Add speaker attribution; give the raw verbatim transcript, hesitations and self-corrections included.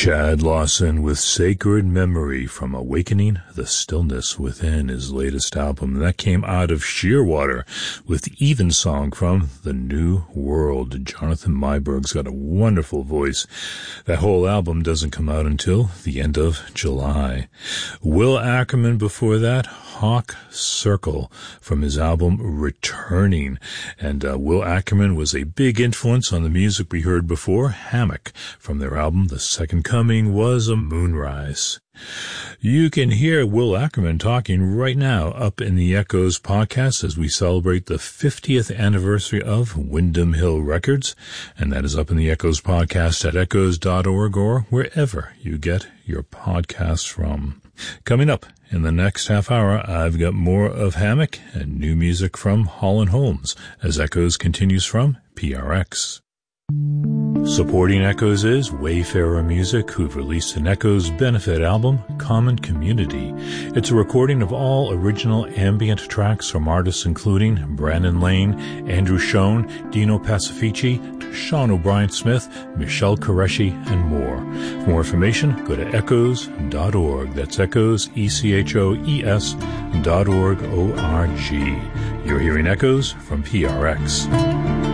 Speaker 1: Chad Lawson with Sacred Memory from Awakening the Stillness Within, his latest album. That came out of Shearwater with Evensong from The New World. Jonathan Myberg's got a wonderful voice. That whole album doesn't come out until the end of July. Will Ackerman before that, Hawk Circle from his album Returning. And uh, Will Ackerman was a big influence on the music we heard before. Hammock from their album The Second Coming Was a Moonrise. You can hear Will Ackerman talking right now up in the Echoes podcast as we celebrate the fiftieth anniversary of Windham Hill Records, and that is up in the Echoes podcast at echoes dot org or wherever you get your podcasts from. Coming up in the next half hour, I've got more of Hammock and new music from Holland Holmes as Echoes continues from P R X. Supporting Echoes is Wayfarer Music, who've released an Echoes benefit album, Common Community. It's a recording of all original ambient tracks from artists including Brandon Lane, Andrew Schoen, Dino Pacifici, Sean O'Brien Smith, Michelle Qureshi, and more. For more information, go to echoes dot org. That's Echoes, E C H O E S dot org, O R G. You're hearing Echoes from P R X.